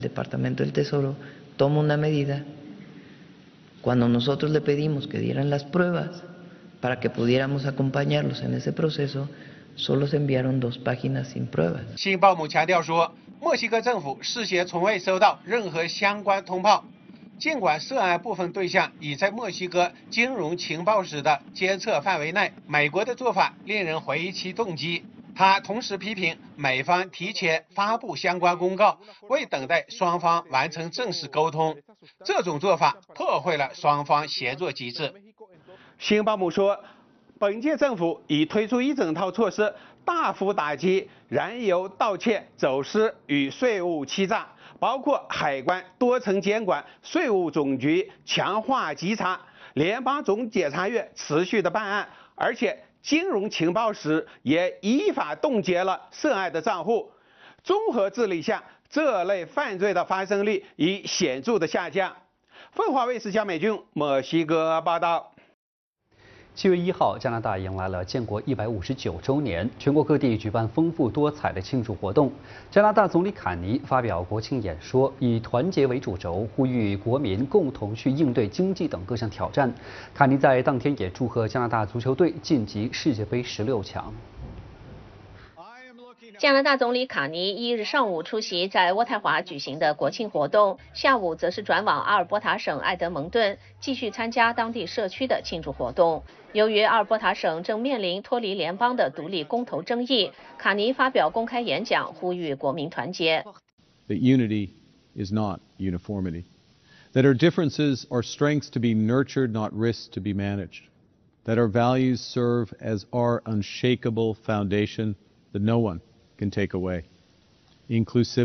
Departamento del Tesoro toma una medida cuando nosotros le pedimos que dieran las pruebas para que pudiéramos acompañarlos en ese proceso, solo se enviaron 2 páginas sin pruebas。 新鲍姆强调说，墨西哥政府事先从未收到任何相关通报，尽管涉案部分对象已在墨西哥金融情报室的监测范围内，美国的做法令人怀疑其动机。他同时批评美方提前发布相关公告，未等待双方完成正式沟通，这种做法破坏了双方协作机制。辛鲍姆说，本届政府已推出一整套措施，大幅打击燃油盗窃、走私与税务欺诈，包括海关多层监管、税务总局强化稽查、联邦总检察院持续的办案，而且金融情报室也依法冻结了涉案的账户。综合治理下，这类犯罪的发生率已显著的下降。凤凰卫视江美军墨西哥报道。 7月1号，加拿大迎来了建国159周年，全国各地举办丰富多彩的庆祝活动。加拿大总理卡尼发表国庆演说，以团结为主轴，呼吁国民共同去应对经济等各项挑战。卡尼在当天也祝贺加拿大足球队晋级世界杯16强。 加拿大总理卡尼1日上午出席在渥太华举行的国庆活动，下午则是转往阿尔伯塔省埃德蒙顿，继续参加当地社区的庆祝活动。由于阿尔伯塔省正面临脱离联邦的独立公投争议，卡尼发表公开演讲，呼吁国民团结。 That unity is not uniformity. That our differences are strengths to be nurtured, not risks to be managed. That our values serve as our unshakable foundation that no one can take away. Inclusivity